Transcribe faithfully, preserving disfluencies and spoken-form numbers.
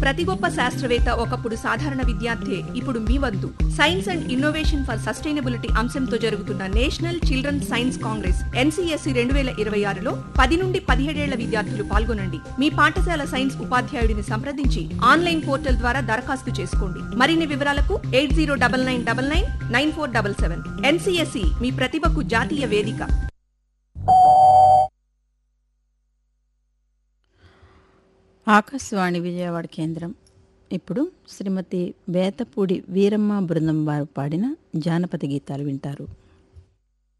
ప్రతి గొప్ప శాస్త్రవేత్త ఒకప్పుడు సాధారణ విద్యార్థి, ఇప్పుడు మీ వద్దు. Science and innovation for sustainability అంశంతో జరుగుతున్న national children science Congress NCSC రెండు వేల ఇరవై ఆరులో పది నుండి పదిహేడేళ్ల విద్యార్థులు పాల్గొనండి. మీ పాఠశాల సైన్స్ ఉపాధ్యాయుడిని సంప్రదించి ఆన్లైన్ పోర్టల్ ద్వారా దరఖాస్తు చేసుకోండి. మరిన్ని వివరాలకు eight zero double nine double nine nine four double seven. NCSC మీ ప్రతిభకు జాతీయ వేదిక. ఆకాశవాణి విజయవాడ కేంద్రం. ఇప్పుడు శ్రీమతి బేతపూడి వీరమ్మ బృందం వారు పాడిన జానపద గీతాలు వింటారు.